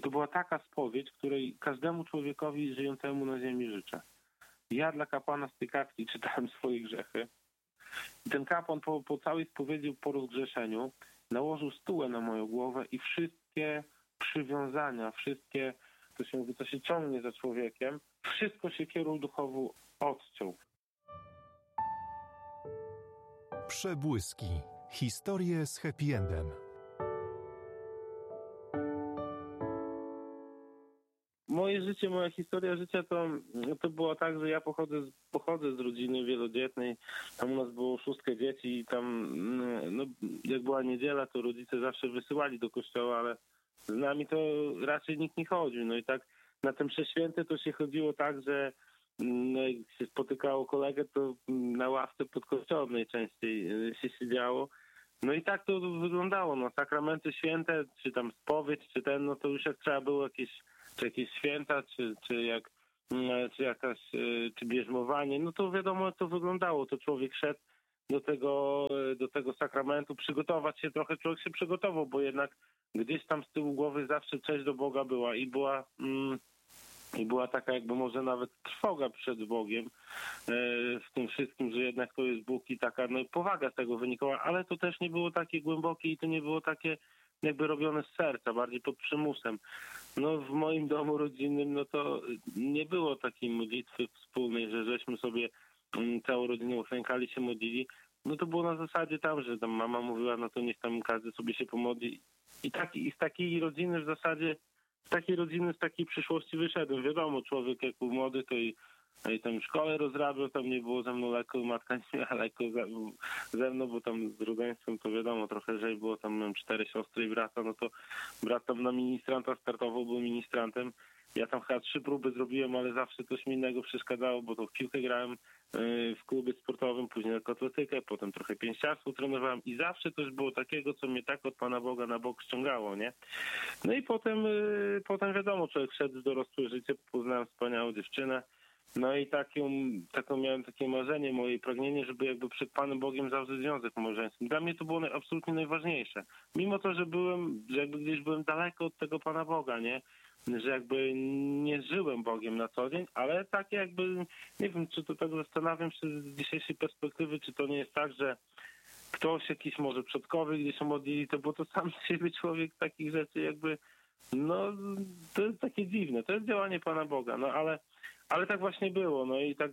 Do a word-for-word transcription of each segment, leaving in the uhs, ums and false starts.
to była taka spowiedź, której każdemu człowiekowi żyjącemu na ziemi życzę. Ja dla kapłana z tej kartki czytałem swoje grzechy. I ten kapłan po, po całej spowiedzi, po rozgrzeszeniu nałożył stułę na moją głowę i wszystkie przywiązania, wszystkie, to się, to się ciągnie za człowiekiem, wszystko się kierą duchowo odciął. Przebłyski. Historie z happy endem. Moje życie, moja historia życia to, to było tak, że ja pochodzę z, pochodzę z rodziny wielodzietnej. Tam u nas było szóstkę dzieci i tam no, jak była niedziela, to rodzice zawsze wysyłali do kościoła, ale z nami to raczej nikt nie chodził. No i tak na te msze święte to się chodziło tak, że no, jak się spotykało kolegę, to na ławce pod kościołem najczęściej się siedziało. No i tak to wyglądało. No, sakramenty święte, czy tam spowiedź, czy ten, no to już jak trzeba było jakieś czy jakieś święta, czy, czy, jak, czy jakaś, czy bierzmowanie, no to wiadomo, jak to wyglądało. To człowiek szedł do tego, do tego sakramentu, przygotować się trochę, człowiek się przygotował, bo jednak gdzieś tam z tyłu głowy zawsze cześć do Boga była i była, mm, i była taka jakby może nawet trwoga przed Bogiem w tym wszystkim, że jednak to jest Bóg i taka no, powaga z tego wynikała, ale to też nie było takie głębokie i to nie było takie jakby robione z serca, bardziej pod przymusem. No w moim domu rodzinnym, no to nie było takiej modlitwy wspólnej, że żeśmy sobie całą rodzinę uklękali, się modlili. No to było na zasadzie tam, że tam mama mówiła, no to niech tam każdy sobie się pomodli. I, tak, i z takiej rodziny w zasadzie, z takiej rodziny, z takiej przyszłości wyszedłem. Wiadomo, człowiek jak był młody, to i No i tam szkołę rozrabiał, tam nie było ze mną lekko, matka nie miała lekko ze, ze mną, bo tam z rodzeństwem to wiadomo, trochę lżej było, tam miałem cztery siostry i brata, no to brat tam na ministranta startował, był ministrantem. Ja tam chyba trzy próby zrobiłem, ale zawsze coś mi innego przeszkadzało, bo to w piłkę grałem w klubie sportowym, później na kotletykę, potem trochę pięściarstwo trenowałem i zawsze coś było takiego, co mnie tak od Pana Boga na bok ściągało, nie? No i potem, potem wiadomo, człowiek wszedł w dorosłe życie, poznałem wspaniałą dziewczynę. No i taką, taką miałem takie marzenie, moje pragnienie, żeby jakby przed Panem Bogiem zawrzeć związek małżeński. Dla mnie to było absolutnie najważniejsze. Mimo to, że byłem, że jakby gdzieś byłem daleko od tego Pana Boga, nie? Że jakby nie żyłem Bogiem na co dzień, ale tak jakby, nie wiem, czy to tak zastanawiam się z dzisiejszej perspektywy, czy to nie jest tak, że ktoś jakiś może przodkowie gdzieś się modlili, to bo to sam z siebie człowiek takich rzeczy jakby, no to jest takie dziwne, to jest działanie Pana Boga, no ale Ale tak właśnie było, no i tak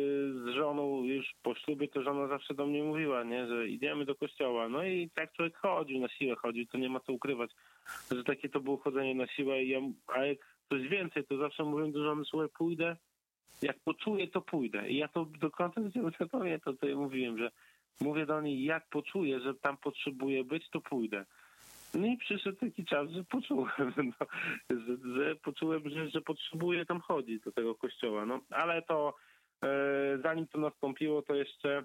z żoną już po ślubie to żona zawsze do mnie mówiła, nie, że idziemy do kościoła, no i tak człowiek chodził, na siłę chodził, to nie ma co ukrywać, że takie to było chodzenie na siłę, i ja, a jak coś więcej, to zawsze mówię do żony, słuchaj, pójdę, jak poczuję, to pójdę i ja to do końca życia pamiętam, to ja mówiłem, że mówię do niej, jak poczuję, że tam potrzebuję być, to pójdę. No i przyszedł taki czas, że poczułem, no, że, że poczułem, że, że potrzebuję tam chodzić do tego kościoła. No, ale to e, zanim to nastąpiło, to jeszcze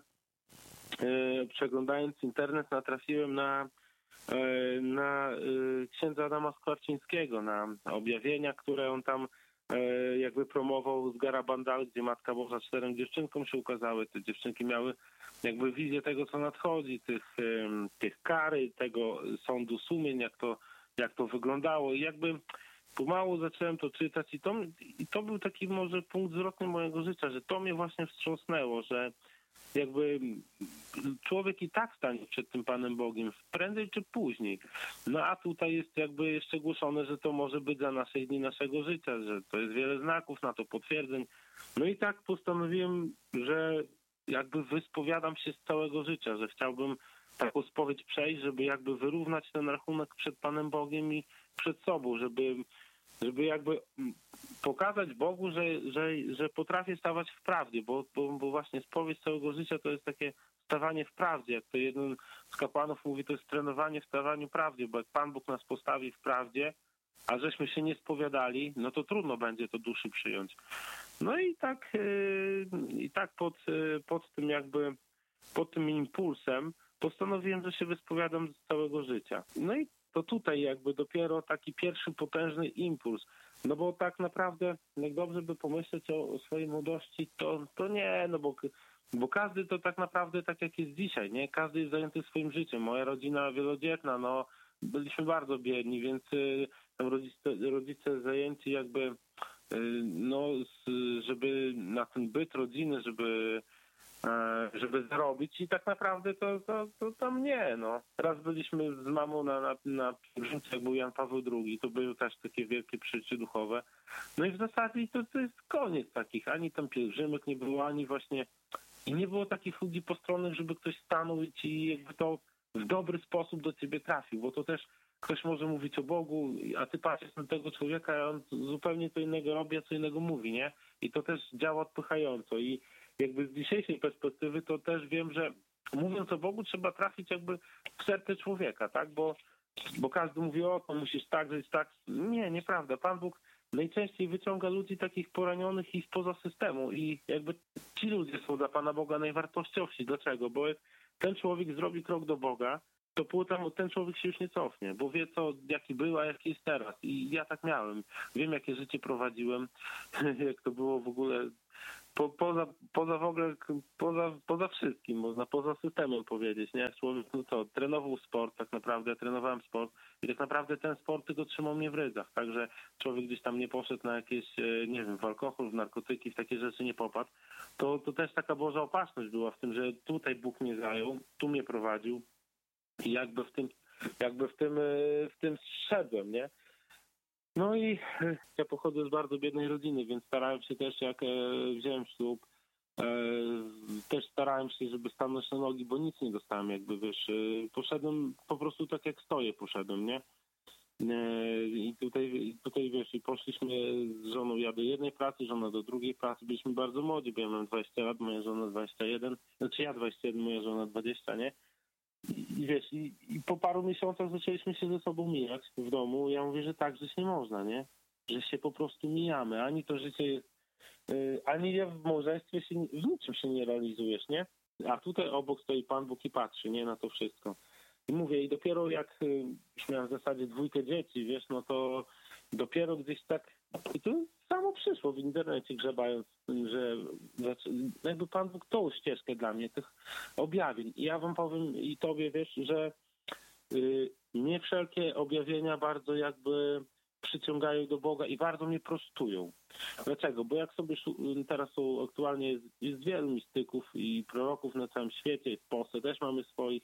e, przeglądając internet natrafiłem na, e, na e, księdza Adama Skwarczyńskiego, na objawienia, które on tam e, jakby promował z Garabandal, gdzie Matka Boża czterem dziewczynkom się ukazały. Te dziewczynki miały jakby wizję tego, co nadchodzi, tych, tych kary, tego sądu sumień, jak to, jak to wyglądało i jakby pomału zacząłem to czytać i to, i to był taki może punkt zwrotny mojego życia, że to mnie właśnie wstrząsnęło, że jakby człowiek i tak stanie przed tym Panem Bogiem, prędzej czy później. No a tutaj jest jakby jeszcze głoszone, że to może być za naszych dni naszego życia, że to jest wiele znaków na to, potwierdzeń. No i tak postanowiłem, że jakby wyspowiadam się z całego życia, że chciałbym taką spowiedź przejść, żeby jakby wyrównać ten rachunek przed Panem Bogiem i przed sobą, żeby, żeby jakby pokazać Bogu, że, że, że potrafię stawać w prawdzie, bo, bo, bo właśnie spowiedź całego życia to jest takie stawanie w prawdzie. Jak to jeden z kapłanów mówi, to jest trenowanie w stawaniu w prawdzie, bo jak Pan Bóg nas postawi w prawdzie, a żeśmy się nie spowiadali, no to trudno będzie to duszy przyjąć. No i tak, yy, i tak pod, yy, pod tym jakby, pod tym impulsem postanowiłem, że się wyspowiadam z całego życia. No i to tutaj jakby dopiero taki pierwszy potężny impuls. No bo tak naprawdę, jak dobrze by pomyśleć o, o swojej młodości, to, to nie, no bo, bo każdy to tak naprawdę tak jak jest dzisiaj, nie? Każdy jest zajęty swoim życiem. Moja rodzina wielodzietna, no byliśmy bardzo biedni, więc tam rodzice, rodzice zajęci jakby, no, żeby na ten byt rodziny, żeby żeby zarobić i tak naprawdę to, to, to tam nie, no. Raz byliśmy z mamą na, na, na pielgrzymce, jak był Jan Paweł drugi, to były też takie wielkie przeżycie duchowe. No i w zasadzie to, to jest koniec takich, ani tam pielgrzymek nie było, ani właśnie, i nie było takich ludzi postronnych, żeby ktoś stanął i ci jakby to w dobry sposób do ciebie trafił, bo to też ktoś może mówić o Bogu, a ty patrzysz na tego człowieka, a on zupełnie co innego robi, a co innego mówi, nie? I to też działa odpychająco i jakby z dzisiejszej perspektywy to też wiem, że mówiąc o Bogu trzeba trafić jakby w serce człowieka, tak? Bo, bo każdy mówi, o, to musisz tak żyć, tak. Nie, nieprawda. Pan Bóg najczęściej wyciąga ludzi takich poranionych i spoza systemu i jakby ci ludzie są dla Pana Boga najwartościowsi. Dlaczego? Bo jak ten człowiek zrobi krok do Boga, to potem ten człowiek się już nie cofnie, bo wie co, jaki był, a jaki jest teraz. I ja tak miałem. Wiem, jakie życie prowadziłem, jak to było w ogóle po, poza, poza w ogóle, poza, poza wszystkim, można poza systemem powiedzieć, nie? Człowiek, no co, trenował sport, tak naprawdę, ja trenowałem sport i tak naprawdę ten sport tylko trzymał mnie w rydzach, także człowiek gdzieś tam nie poszedł na jakieś, nie wiem, w alkohol, w narkotyki, w takie rzeczy nie popadł, to, to też taka Boża opatrzność była w tym, że tutaj Bóg mnie zajął, tu mnie prowadził i jakby w tym, jakby w tym, w tym szedłem, nie? No i ja pochodzę z bardzo biednej rodziny, więc starałem się też, jak wziąłem ślub, też starałem się, żeby stanąć na nogi, bo nic nie dostałem, jakby, wiesz, poszedłem po prostu tak jak stoję, poszedłem, nie? I tutaj, tutaj wiesz, i poszliśmy z żoną, ja do jednej pracy, żona do drugiej pracy, byliśmy bardzo młodzi, bo ja mam dwadzieścia lat, moja żona dwadzieścia jeden, znaczy ja dwadzieścia jeden, moja żona dwadzieścia, nie? I wiesz, i, i po paru miesiącach zaczęliśmy się ze sobą mijać w domu. Ja mówię, że tak żyć nie można, nie? Że się po prostu mijamy. Ani to życie jest, yy, ani w małżeństwie się, w niczym się nie realizujesz, nie? A tutaj obok stoi Pan Bóg i patrzy, nie? Na to wszystko. I mówię, i dopiero jak yy, już miałem w zasadzie dwójkę dzieci, wiesz, no to dopiero gdzieś tak, i to samo przyszło w internecie grzebając, że jakby Pan Bóg tą ścieżkę dla mnie, tych objawień. I ja wam powiem i tobie, wiesz, że yy, mnie wszelkie objawienia bardzo jakby przyciągają do Boga i bardzo mnie prostują. Dlaczego? Bo jak sobie teraz są aktualnie, jest, jest wielu mistyków i proroków na całym świecie, w Polsce też mamy swoich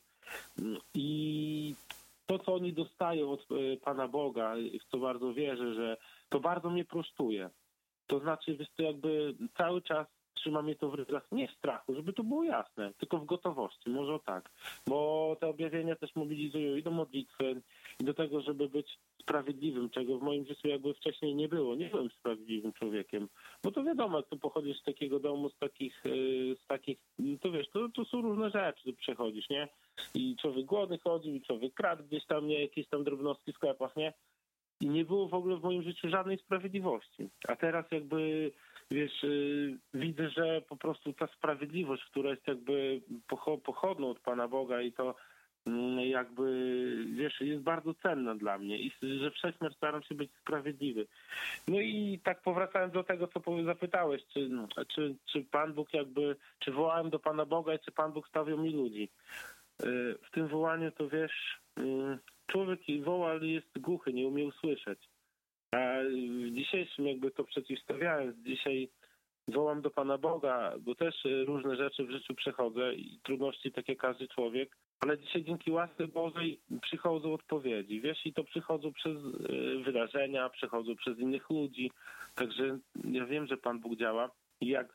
i to, co oni dostają od Pana Boga, w co bardzo wierzę, że to bardzo mnie prostuje. To znaczy, wiesz, to jakby cały czas trzyma mnie to w ryzach, nie w strachu, żeby to było jasne, tylko w gotowości, może tak. Bo te objawienia też mobilizują i do modlitwy, i do tego, żeby być sprawiedliwym, czego w moim życiu jakby wcześniej nie było. Nie byłem sprawiedliwym człowiekiem. Bo to wiadomo, jak tu pochodzisz z takiego domu, z takich, z takich to wiesz, to, to są różne rzeczy, tu przechodzisz, nie? I człowiek głodny chodził, i człowiek kradł gdzieś tam, nie? Jakieś tam drobnostki w sklepach, nie? I nie było w ogóle w moim życiu żadnej sprawiedliwości. A teraz jakby, wiesz, yy, widzę, że po prostu ta sprawiedliwość, która jest jakby pochodną od Pana Boga i to yy, jakby, wiesz, jest bardzo cenna dla mnie i że wszechmiar staram się być sprawiedliwy. No i tak powracając do tego, co zapytałeś, czy, czy, czy Pan Bóg jakby, czy wołałem do Pana Boga i czy Pan Bóg stawiał mi ludzi. Yy, w tym wołaniu to wiesz... Yy, Człowiek woła, ale jest głuchy, nie umie usłyszeć. A w dzisiejszym jakby to przeciwstawiając, dzisiaj wołam do Pana Boga, bo też różne rzeczy w życiu przechodzę i trudności tak jak każdy człowiek, ale dzisiaj dzięki łasce Bożej przychodzą odpowiedzi, wiesz, i to przychodzą przez wydarzenia, przychodzą przez innych ludzi, także ja wiem, że Pan Bóg działa i jak...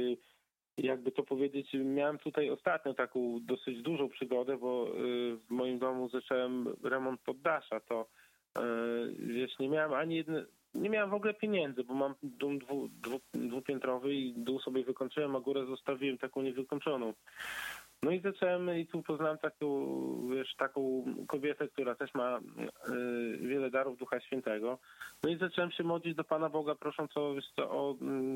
Jakby to powiedzieć, miałem tutaj ostatnio taką dosyć dużą przygodę, bo w moim domu zacząłem remont poddasza, to wiesz, nie miałem ani jednej, nie miałem w ogóle pieniędzy, bo mam dom dwu, dwu, dwupiętrowy i dół sobie wykończyłem, a górę zostawiłem taką niewykończoną. No i zacząłem, i tu poznałem taką, wiesz, taką kobietę, która też ma y, wiele darów Ducha Świętego. No i zacząłem się modlić do Pana Boga, prosząc o, wiesz co, o,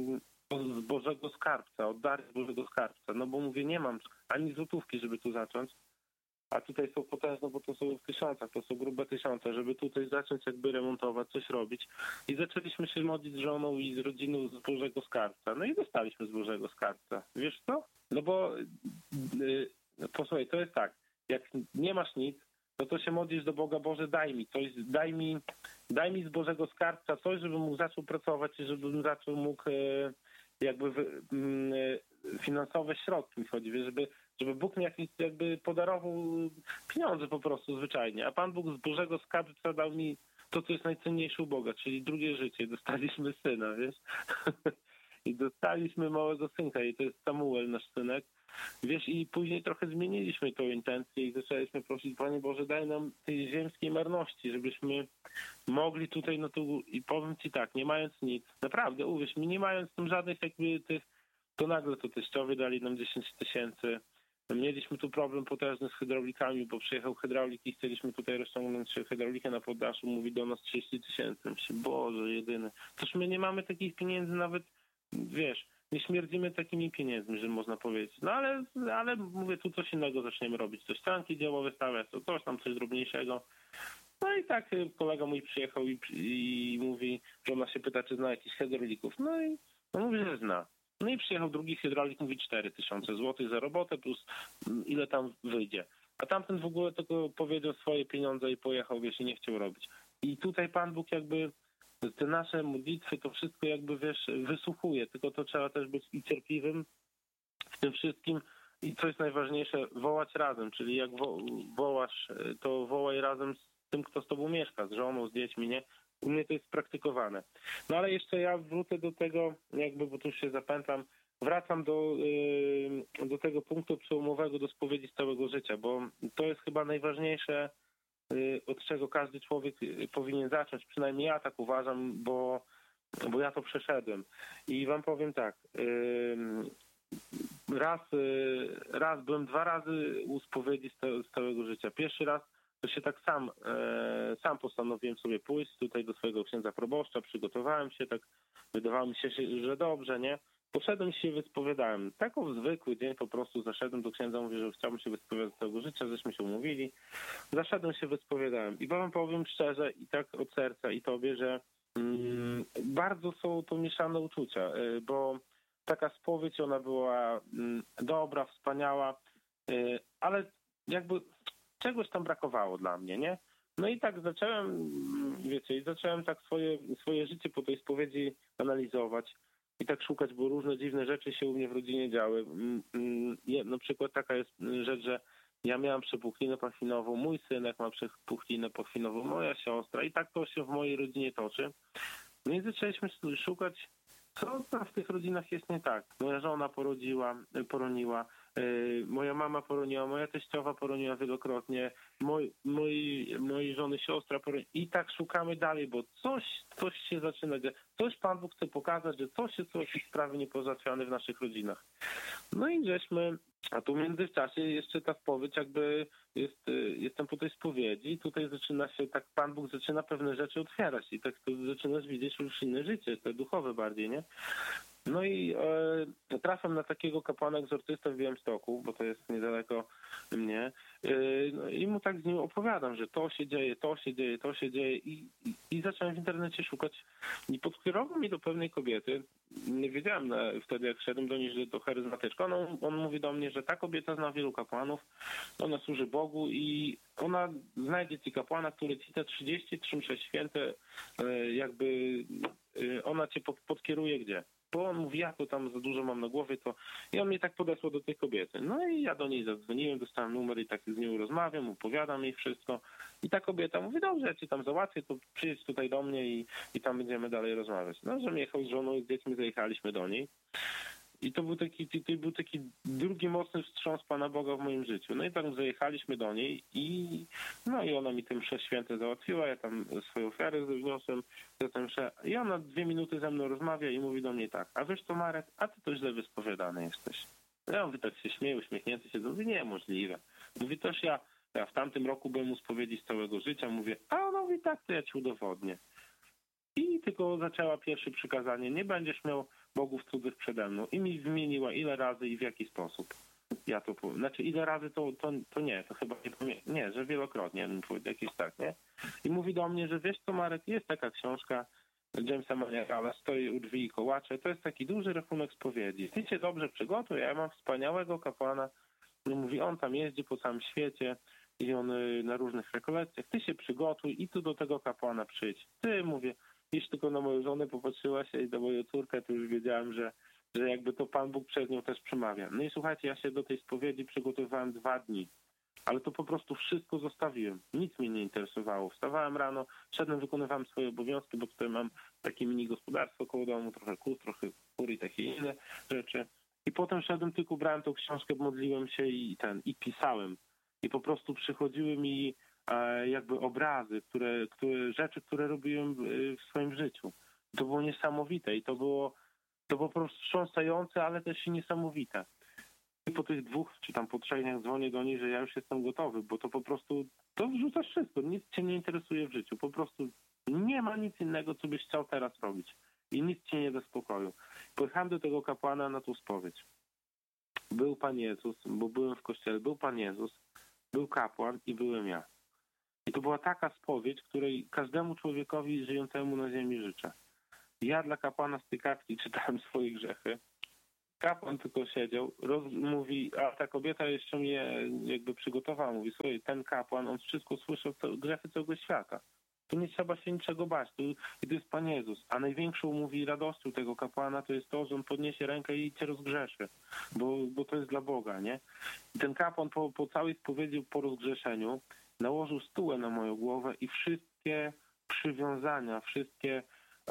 o z Bożego Skarbca, o dar z Bożego Skarbca. No bo mówię, nie mam ani złotówki, żeby tu zacząć. A tutaj są potężne, bo to są w tysiącach, to są grube tysiące, żeby tutaj zacząć jakby remontować, coś robić. I zaczęliśmy się modlić z żoną i z rodziną z Bożego Skarbca. No i dostaliśmy z Bożego Skarbca. Wiesz co? No bo yy, posłuchaj, to jest tak, jak nie masz nic, no to się modlisz do Boga, Boże, daj mi coś, daj mi, daj mi z Bożego skarbca coś, żebym mógł zaczął pracować i żebym zaczął mógł jakby finansowe środki mi chodzi, żeby, żeby Bóg mi jakiś jakby podarował pieniądze po prostu zwyczajnie, a Pan Bóg z Bożego skarbca dał mi to, co jest najcenniejsze u Boga, czyli drugie życie. Dostaliśmy syna, wiesz? I dostaliśmy małego synka i to jest Samuel, nasz synek. Wiesz, i później trochę zmieniliśmy tą intencję i zaczęliśmy prosić, Panie Boże, daj nam tej ziemskiej marności, żebyśmy mogli tutaj, no tu i powiem Ci tak, nie mając nic, naprawdę, uwierz mi, nie mając tam żadnych jakby tych, to nagle to teściowie dali nam dziesięć tysięcy. Mieliśmy tu problem potężny z hydraulikami, bo przyjechał hydraulik i chcieliśmy tutaj rozciągnąć hydraulikę na poddaszu, mówi do nas trzydzieści tysięcy. Myślę, Boże, jedyny. Toż my nie mamy takich pieniędzy nawet, wiesz, nie śmierdzimy takimi pieniędzmi, że można powiedzieć. No ale, ale mówię, tu coś innego zaczniemy robić. Coś ścianki działowe stawiać, to coś tam, coś drobniejszego. No i tak kolega mój przyjechał i, i mówi, że ona się pyta, czy zna jakichś hydraulików. No i no mówi, że zna. No i przyjechał drugi hydraulik, mówi cztery tysiące złotych za robotę plus ile tam wyjdzie. A tamten w ogóle tylko powiedział swoje pieniądze i pojechał, wiesz, i nie chciał robić. I tutaj Pan Bóg jakby te nasze modlitwy, to wszystko jakby, wiesz, wysłuchuje, tylko to trzeba też być i cierpliwym w tym wszystkim i co jest najważniejsze, wołać razem, czyli jak wo wołasz, to wołaj razem z tym, kto z tobą mieszka, z żoną, z dziećmi, nie? U mnie to jest praktykowane. No ale jeszcze ja wrócę do tego, jakby, bo tu już się zapętam, wracam do, yy, do tego punktu przełomowego, do spowiedzi z całego życia, bo to jest chyba najważniejsze, yy, od czego każdy człowiek powinien zacząć, przynajmniej ja tak uważam, bo, bo ja to przeszedłem. I wam powiem tak, yy, raz, yy, raz byłem dwa razy u spowiedzi z, z całego życia. Pierwszy raz to się tak sam, e, sam postanowiłem sobie pójść tutaj do swojego księdza proboszcza, przygotowałem się, tak wydawało mi się, że dobrze, nie? Poszedłem i się wyspowiadałem. Taką zwykły dzień po prostu zaszedłem do księdza, mówię, że chciałbym się wyspowiadać z całego życia, żeśmy się umówili. Zaszedłem się, wyspowiadałem. I wam powiem szczerze i tak od serca i tobie, że mm, bardzo są to mieszane uczucia, y, bo taka spowiedź, ona była mm, dobra, wspaniała, y, ale jakby czegoś tam brakowało dla mnie, nie? No i tak zacząłem, wiecie, i zacząłem tak swoje, swoje życie po tej spowiedzi analizować i tak szukać, bo różne dziwne rzeczy się u mnie w rodzinie działy. Na przykład taka jest rzecz, że ja miałam przepuklinę pachwinową, mój synek ma przepuklinę pachwinową, moja siostra i tak to się w mojej rodzinie toczy. No i zaczęliśmy szukać, co tam w tych rodzinach jest nie tak. Moja żona porodziła, poroniła, yy, moja mama poroniła, moja teściowa poroniła wielokrotnie, moi, moi, moi żony siostra poroniła. I tak szukamy dalej, bo coś, coś się zaczyna dziać. Coś Pan Bóg chce pokazać, że coś jest, jakieś sprawy niepozałatwiane w naszych rodzinach. No i żeśmy, a tu w międzyczasie jeszcze ta spowiedź jakby jest, jestem po tej spowiedzi i tutaj zaczyna się, tak Pan Bóg zaczyna pewne rzeczy otwierać i tak to zaczynasz widzieć już inne życie, te duchowe bardziej, nie? No i e, trafiam na takiego kapłana egzorcysta w Białymstoku, bo to jest niedaleko mnie, e, no i mu tak z nim opowiadam, że to się dzieje, to się dzieje, to się dzieje i, i, i zacząłem w internecie szukać i podkierował mi do pewnej kobiety. Nie wiedziałem na, wtedy, jak szedłem do niej, że to charyzmatyczka. On, on mówi do mnie, że ta kobieta zna wielu kapłanów, ona służy Bogu i ona znajdzie ci kapłana, który ci te trzydzieści trzy msze święte, e, jakby e, ona cię pod, podkieruje gdzie. Bo on mówi, ja to tam za dużo mam na głowie, to i on mnie tak podesłał do tej kobiety. No i ja do niej zadzwoniłem, dostałem numer i tak z nią rozmawiam, opowiadam jej wszystko. I ta kobieta mówi, dobrze, ja cię tam załatwię, to przyjedź tutaj do mnie i, i tam będziemy dalej rozmawiać. No, że jechał z żoną i z dziećmi, zajechaliśmy do niej. I to był taki, to był taki drugi mocny wstrząs Pana Boga w moim życiu. No i tam zajechaliśmy do niej i no i ona mi te msze święte załatwiła, ja tam swoją ofiarę wniosłem za tę mszę i ona dwie minuty ze mną rozmawia i mówi do mnie tak, a wiesz co Marek, a ty to źle wyspowiadany jesteś. Ja mówię, tak się śmieję, uśmiechnięty się, mówi, niemożliwe. Mówi, też ja, ja w tamtym roku byłem u spowiedzi z całego życia, mówię, a ona mówi, tak, to ja ci udowodnię. I tylko zaczęła pierwsze przykazanie, nie będziesz miał bogów cudzych przede mną. I mi wymieniła ile razy i w jaki sposób. Ja to powiem. Znaczy ile razy to, to, to nie, to chyba nie pamiętam. Nie, że wielokrotnie, jakieś tak, nie? I mówi do mnie, że wiesz co Marek, jest taka książka Jamesa Maniagala, stoi u drzwi i kołacze. To jest taki duży rachunek spowiedzi. Ty się dobrze przygotuj, ja mam wspaniałego kapłana. No mówi, on tam jeździ po całym świecie i on y, na różnych rekolekcjach, ty się przygotuj i tu do tego kapłana przyjdź. Ty, mówię, jeśli tylko na moją żonę popatrzyła się i na moją córkę, to już wiedziałem, że, że jakby to Pan Bóg przez nią też przemawia. No i słuchajcie, ja się do tej spowiedzi przygotowywałem dwa dni. Ale to po prostu wszystko zostawiłem. Nic mnie nie interesowało. Wstawałem rano, szedłem, wykonywałem swoje obowiązki, bo tutaj mam takie mini gospodarstwo koło domu, trochę kóz, trochę kur i takie inne rzeczy. I potem szedłem, tylko brałem tą książkę, modliłem się i ten, i pisałem. I po prostu przychodziły mi e, jakby obrazy, które, które, rzeczy, które robiłem w, w swoim życiu. To było niesamowite i to było, to było po prostu wstrząsające, ale też i niesamowite. I po tych dwóch, czy tam po trzech dniach dzwonię do nich, że ja już jestem gotowy, bo to po prostu, to wrzucasz wszystko, nic cię nie interesuje w życiu, po prostu nie ma nic innego, co byś chciał teraz robić i nic ci nie da spokoju. Pojechałem do tego kapłana na tą spowiedź. Był Pan Jezus, bo byłem w kościele, był Pan Jezus, był kapłan i byłem ja. I to była taka spowiedź, której każdemu człowiekowi żyjącemu na ziemi życzę. Ja dla kapłana z tej kartki czytałem swoje grzechy. Kapłan tylko siedział, roz, mówi, a ta kobieta jeszcze mnie jakby przygotowała, mówi, słuchaj, ten kapłan, on wszystko słyszał, to grzechy całego świata. Tu nie trzeba się niczego bać, tu, i to jest Pan Jezus. A największą, mówi, radością tego kapłana to jest to, że on podniesie rękę i cię rozgrzeszy, bo, bo to jest dla Boga, nie? I ten kapłan po, po całej spowiedzi, po rozgrzeszeniu nałożył stułę na moją głowę i wszystkie przywiązania, wszystkie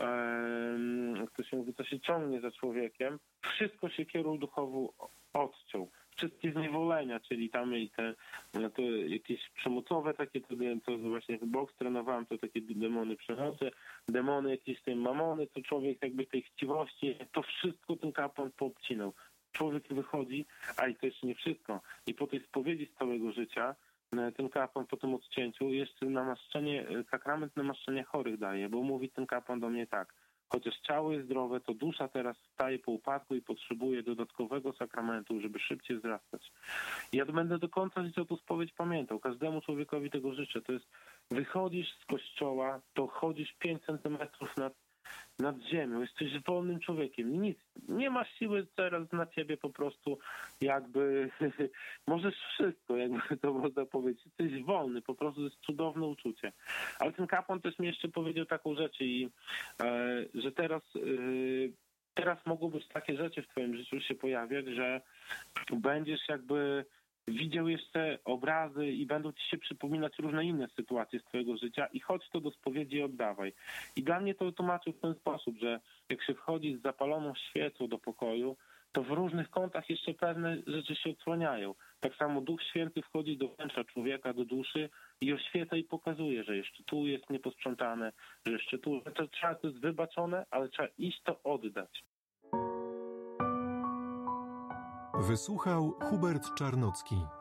jak to się mówi, co się ciągnie za człowiekiem, wszystko się kierą duchowo odciął. Wszystkie zniewolenia, czyli tam i te, to jakieś przemocowe takie, to, to właśnie w boks trenowałem, to takie demony przemocy, demony jakieś tej mamony, to człowiek jakby tej chciwości, to wszystko ten kapłan poobcinał. Człowiek wychodzi, a i to jeszcze nie wszystko. I po tej spowiedzi z całego życia ten kapłan po tym odcięciu jeszcze namaszczenie, sakrament namaszczenia chorych daje, bo mówi ten kapłan do mnie tak, chociaż ciało jest zdrowe, to dusza teraz wstaje po upadku i potrzebuje dodatkowego sakramentu, żeby szybciej wzrastać. Ja będę do końca życia tą spowiedź pamiętał, każdemu człowiekowi tego życzę. To jest, wychodzisz z kościoła, to chodzisz pięć centymetrów nad, nad ziemią, jesteś wolnym człowiekiem, nic, nie masz siły teraz na ciebie po prostu jakby, możesz wszystko, jakby to można powiedzieć, jesteś wolny, po prostu to jest cudowne uczucie. Ale ten kapłan też mi jeszcze powiedział taką rzecz, i, e, że teraz, e, teraz mogą być takie rzeczy w twoim życiu się pojawiać, że będziesz jakby widział jeszcze obrazy i będą ci się przypominać różne inne sytuacje z twojego życia i chodź to do spowiedzi i oddawaj. I dla mnie to tłumaczył w ten sposób, że jak się wchodzi z zapaloną świecą do pokoju, to w różnych kątach jeszcze pewne rzeczy się odsłaniają. Tak samo Duch Święty wchodzi do wnętrza człowieka, do duszy i oświeca i pokazuje, że jeszcze tu jest nieposprzątane, że jeszcze tu, to trzeba, to jest wybaczone, ale trzeba iść to oddać. Wysłuchał Hubert Czarnocki.